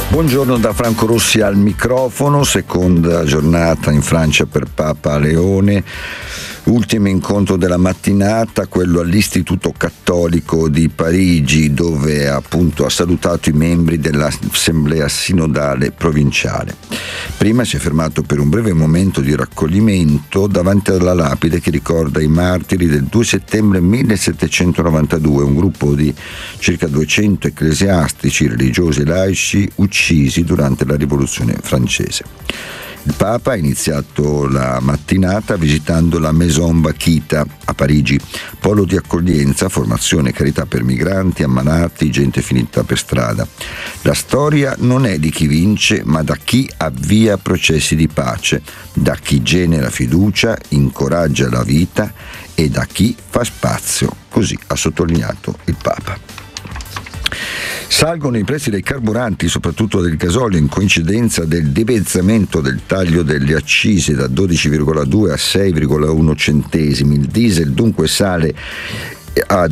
Buongiorno da Franco Rossi al microfono, seconda giornata in Francia per Papa Leone, ultimo incontro della mattinata, quello all'Istituto Cattolico di Parigi, dove appunto ha salutato i membri dell'Assemblea Sinodale Provinciale. Prima si è fermato per un breve momento di raccoglimento davanti alla lapide che ricorda i martiri del 2 settembre 1792, un gruppo di circa 200 ecclesiastici, religiosi e laici uccisi durante la Rivoluzione francese. Il Papa ha iniziato la mattinata visitando la Maison Bakita a Parigi, polo di accoglienza, formazione e carità per migranti, ammalati, gente finita per strada. La storia non è di chi vince, ma da chi avvia processi di pace, da chi genera fiducia, incoraggia la vita e da chi fa spazio, così ha sottolineato il Papa. Salgono i prezzi dei carburanti, soprattutto del gasolio, in coincidenza del dimezzamento del taglio delle accise da 12,2 a 6,1 centesimi. Il diesel dunque sale a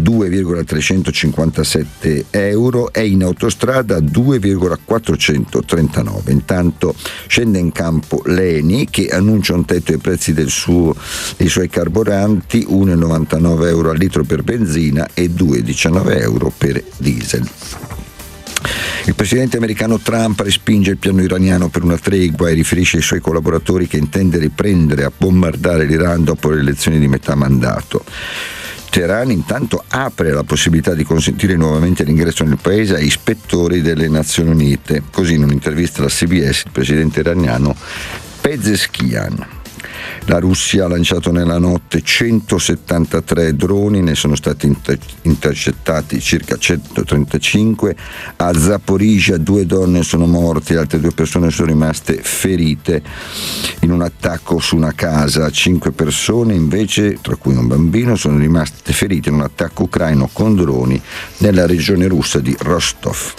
2,357 euro e in autostrada a 2,439. Intanto scende in campo l'ENI, che annuncia un tetto ai prezzi dei suoi carburanti, 1,99 euro al litro per benzina e 2,19 euro per diesel. Il presidente americano Trump respinge il piano iraniano per una tregua e riferisce ai suoi collaboratori che intende riprendere a bombardare l'Iran dopo le elezioni di metà mandato. Teheran intanto apre la possibilità di consentire nuovamente l'ingresso nel paese a ispettori delle Nazioni Unite. Così, in un'intervista alla CBS, il presidente iraniano Pezeshkian. La Russia ha lanciato nella notte 173 droni, ne sono stati intercettati circa 135. A Zaporizhzhia 2 donne sono morte, altre 2 persone sono rimaste ferite in un attacco su una casa. 5 persone invece, tra cui un bambino, sono rimaste ferite in un attacco ucraino con droni nella regione russa di Rostov.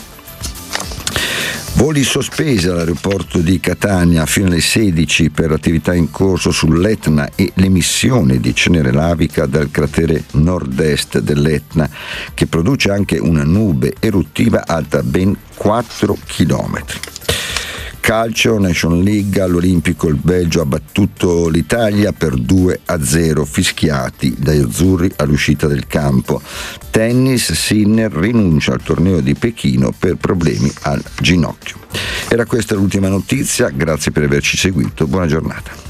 Voli sospesi all'aeroporto di Catania fino alle 16 per attività in corso sull'Etna e l'emissione di cenere lavica dal cratere nord-est dell'Etna, che produce anche una nube eruttiva alta ben 4 chilometri. Calcio, Nation League, all'Olimpico il Belgio ha battuto l'Italia per 2-0, fischiati dagli azzurri all'uscita del campo. Tennis, Sinner rinuncia al torneo di Pechino per problemi al ginocchio. Era questa l'ultima notizia, grazie per averci seguito, buona giornata.